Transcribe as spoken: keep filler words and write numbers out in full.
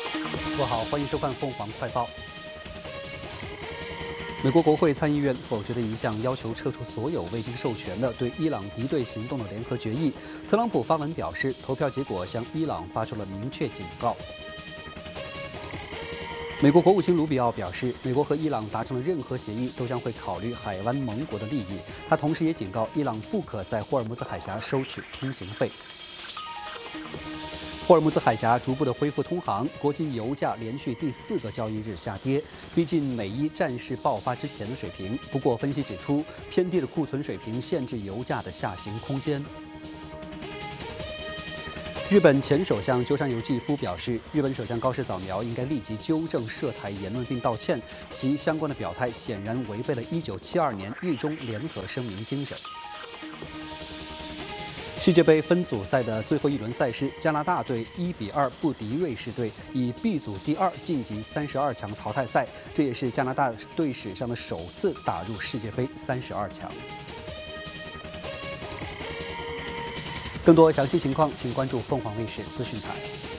各位好，欢迎收看凤凰快报。美国国会参议院否决了一项要求撤出所有未经授权的对伊朗敌对行动的联合决议。特朗普发文表示，投票结果向伊朗发出了明确警告。美国国务卿卢比奥表示，美国和伊朗达成的任何协议都将会考虑海湾盟国的利益。他同时也警告伊朗不可在霍尔木兹海峡收取通行费。霍尔木兹海峡逐步的恢复通航，国际油价连续第四个交易日下跌，逼近美伊战事爆发之前的水平。不过，分析指出，偏低的库存水平限制油价的下行空间。日本前首相鸠山由纪夫表示，日本首相高市早苗应该立即纠正涉台言论并道歉，其相关的表态显然违背了一九七二年日中联合声明精神。世界杯分组赛的最后一轮赛事，加拿大队一比二不敌瑞士队，以 B 组第二晋级三十二强淘汰赛。这也是加拿大队史上的首次打入世界杯三十二强。更多详细情况，请关注凤凰卫视资讯台。